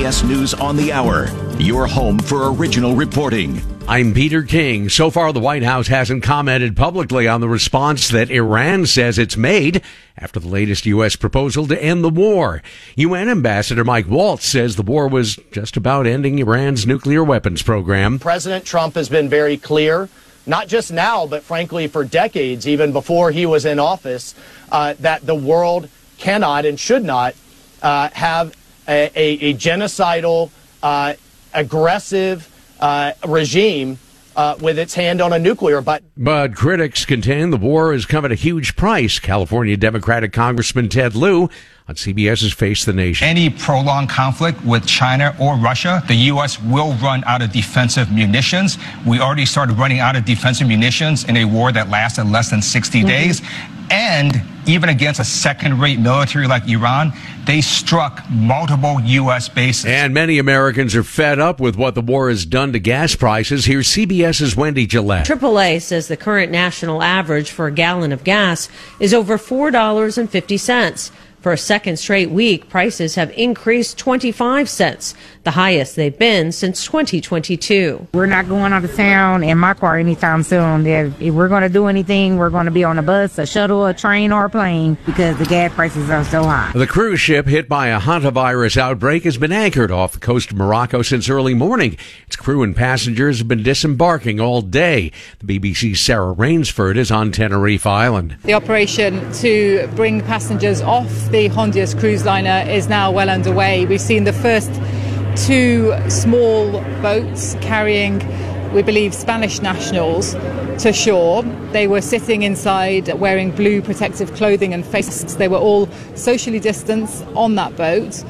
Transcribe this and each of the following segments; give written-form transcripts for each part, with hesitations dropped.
CBS News on the Hour, your home for original reporting. I'm Peter King. So far, the White House hasn't commented publicly on the response that Iran says it's made after the latest U.S. proposal to end the war. UN Ambassador Mike Waltz says the war was just about ending Iran's nuclear weapons program. President Trump has been very clear, not just now, but frankly for decades, even before he was in office, that the world cannot and should not have a genocidal, aggressive regime with its hand on a nuclear button. But critics contend the war has come at a huge price. California Democratic Congressman Ted Lieu on CBS's Face the Nation. Any prolonged conflict with China or Russia, the U.S. will run out of defensive munitions. We already started running out of defensive munitions in a war that lasted less than 60 days. And even against a second-rate military like Iran, they struck multiple U.S. bases. And many Americans are fed up with what the war has done to gas prices. Here's CBS's Wendy Gillette. AAA says the current national average for a gallon of gas is over $4.50. For a second straight week, prices have increased 25 cents, the highest they've been since 2022. We're not going out of town in my car anytime soon. If we're going to do anything, we're going to be on a bus, a shuttle, a train, or a plane because the gas prices are so high. The cruise ship hit by a hantavirus outbreak has been anchored off the coast of Morocco since early morning. Its crew and passengers have been disembarking all day. The BBC's Sarah Rainsford is on Tenerife Island. The operation to bring passengers off the Honduras cruise liner is now well underway. We've seen the first two small boats carrying, we believe, Spanish nationals to shore. They were sitting inside wearing blue protective clothing and face masks. They were all socially distanced on that boat.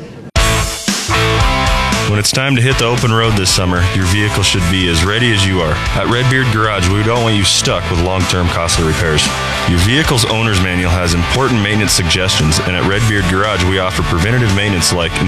When it's time to hit the open road this summer, your vehicle should be as ready as you are. At Redbeard Garage, we don't want you stuck with long-term costly repairs. Your vehicle's owner's manual has important maintenance suggestions, and at Redbeard Garage, we offer preventative maintenance like